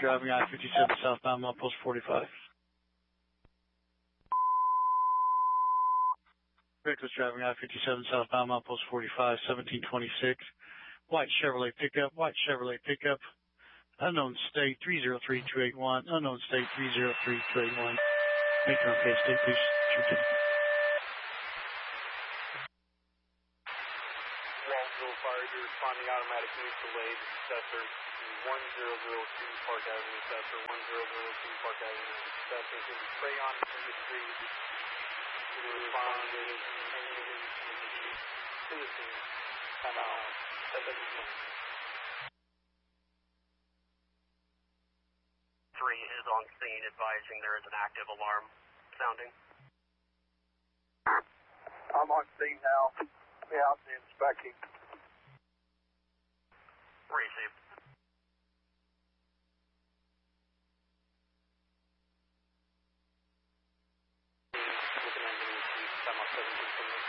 driving I-57 southbound, milepost 45. Reckless driving I-57 southbound, milepost 45, 1726. White Chevrolet pickup, unknown state 303281, unknown state 303281. Make an okay state, please. Walsville Fire, you're responding automatic news delayed. Successor 1002 Park Avenue, Successor 1002 Park Avenue, Successor in Crayon Industry. Respond to the scene. Time out. Is on scene advising there is an active alarm sounding. I'm on scene now. Be out and inspecting. Received. Looking at the time out 17.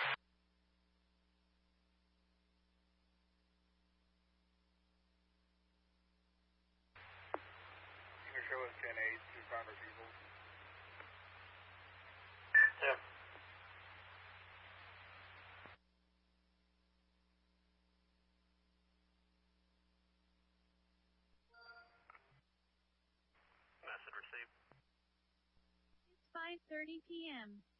Show us 10-8, two farmer people. Yeah. Message received. It's 5:30 p.m.